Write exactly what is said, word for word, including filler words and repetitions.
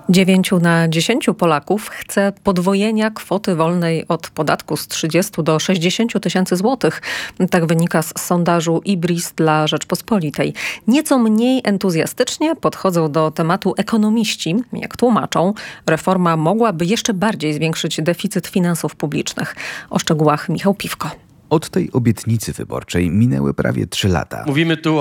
dziewięciu na dziesięciu Polaków chce podwojenia kwoty wolnej od podatku z trzydziestu do sześćdziesięciu tysięcy złotych. Tak wynika z sondażu IBRIS dla Rzeczpospolitej. Nieco mniej entuzjastycznie podchodzą do tematu ekonomiści. Jak tłumaczą, reforma mogłaby jeszcze bardziej zwiększyć deficyt finansów publicznych. O szczegółach Michał Piwko. Od tej obietnicy wyborczej minęły prawie trzy lata. Mówimy tu